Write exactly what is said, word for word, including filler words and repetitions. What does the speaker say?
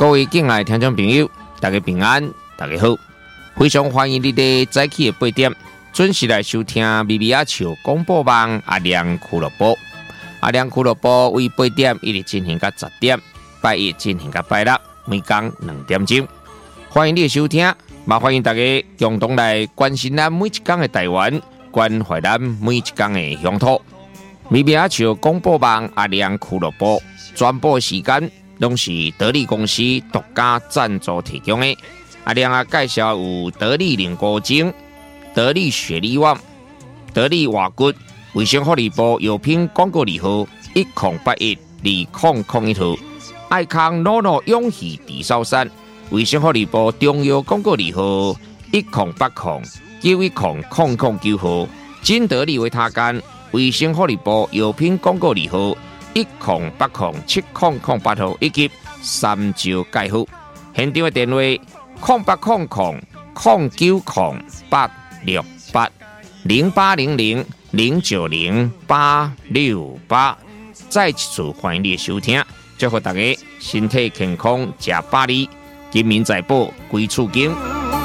各位敬爱的听众朋友，大家平安，大家好，非常欢迎你在早起的八点准时来收听咪咪仔笑广播网阿亮俱乐部。阿亮俱乐部为八点一直进行到十点，拜一进行到拜六，每天两点钟。欢迎你的收听，麻烦迎大家共同来关心咱每一天的台湾，关怀咱每一天的乡土。咪咪仔笑广播网阿亮俱乐部转播时间拢是得力公司独家赞助提供的。阿亮啊，介绍有得力凝固精、得力雪力旺、得力瓦骨、卫生福利部药品广告字号一零八一二零零一号，爱康诺诺永续地烧山，卫生福利部中药广告字号一零八零九一零零零九号，金得力维他干，卫生福利部药品广告字号一零八零七零零八号，以及三招介护。现场的电话零八零零零九零八六八零八零零零九零八六八。再一次欢迎你的收听，祝福大家身体健康，吃百里，金民财宝，归厝经。